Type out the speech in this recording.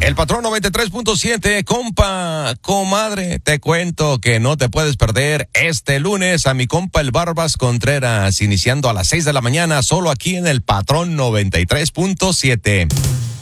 El Patrón 93.7, compa, comadre, te cuento que no te puedes perder este lunes a mi compa el Barbas Contreras, iniciando a las 6 de la mañana, solo aquí en el Patrón 93.7.